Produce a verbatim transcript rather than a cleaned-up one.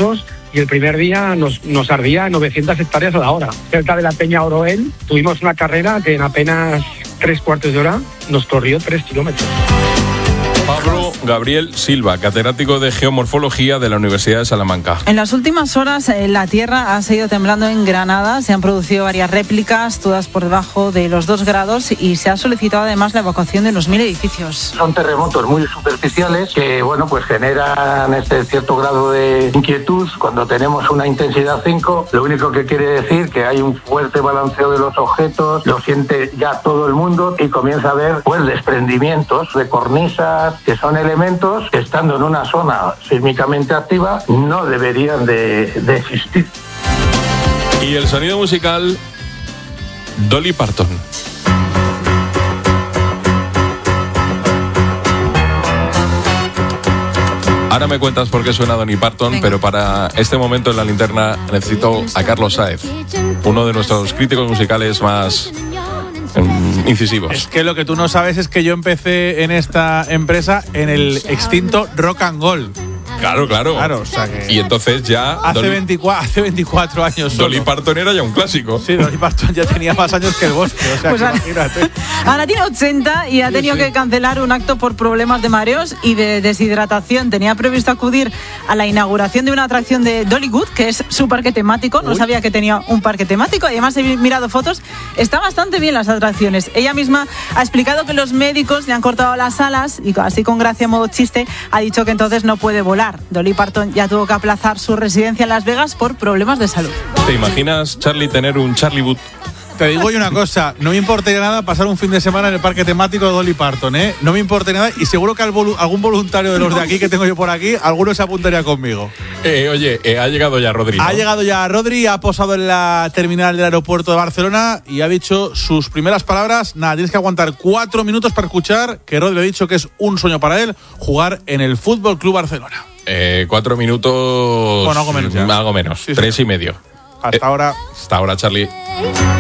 famosos, y el primer día nos, nos ardía novecientas hectáreas a la hora. Cerca de la Peña Oroel tuvimos una carrera que en apenas tres cuartos de hora nos corrió tres kilómetros. Pablo Gabriel Silva, catedrático de Geomorfología de la Universidad de Salamanca. En las últimas horas eh, la Tierra ha seguido temblando en Granada. Se han producido varias réplicas, todas por debajo de los dos grados, y se ha solicitado además la evacuación de unos mil edificios. Son terremotos muy superficiales que, bueno, pues generan este cierto grado de inquietud. Cuando tenemos una intensidad cinco, lo único que quiere decir que hay un fuerte balanceo de los objetos, lo siente ya todo el mundo y comienza a haber, pues, desprendimientos de cornisas, que son elementos que, estando en una zona sísmicamente activa, no deberían de, de existir. Y el sonido musical, Dolly Parton. Ahora me cuentas por qué suena Dolly Parton, Venga. Pero para este momento en la linterna necesito a Carlos Sáez, uno de nuestros críticos musicales más incisivos. Es que lo que tú no sabes es que yo empecé en esta empresa en el extinto Rock and Gold. Claro, claro. claro o sea que y entonces ya... Hace, Dolly, veinticuatro, hace veinticuatro años Dolly solo. Parton era ya un clásico. Sí, Dolly Parton ya tenía más años que el bosque. O sea, pues que ahora, imagínate. Ahora tiene ochenta y ha sí, tenido sí. que cancelar un acto por problemas de mareos y de deshidratación. Tenía previsto acudir a la inauguración de una atracción de Dollywood, que es su parque temático. No Uy. sabía que tenía un parque temático. Además, he mirado fotos. Está bastante bien las atracciones. Ella misma ha explicado que los médicos le han cortado las alas y así con gracia, modo chiste, ha dicho que entonces no puede volar. Dolly Parton ya tuvo que aplazar su residencia en Las Vegas por problemas de salud. ¿Te imaginas, Charlie, tener un Charlie Boot? Te digo yo una cosa, no me importaría nada pasar un fin de semana en el parque temático de Dolly Parton, ¿eh? No me importaría nada y seguro que algún voluntario de los de aquí que tengo yo por aquí, alguno se apuntaría conmigo. Eh, oye, eh, ha llegado ya Rodri, ¿no? Ha llegado ya Rodri, ha posado en la terminal del aeropuerto de Barcelona y ha dicho sus primeras palabras. Nada, tienes que aguantar cuatro minutos para escuchar que Rodri ha dicho que es un sueño para él jugar en el Fútbol Club Barcelona. Eh, cuatro minutos... Bueno, algo menos ya. Algo menos, sí, tres sí. y medio. Hasta eh, ahora... Hasta ahora, Charlie.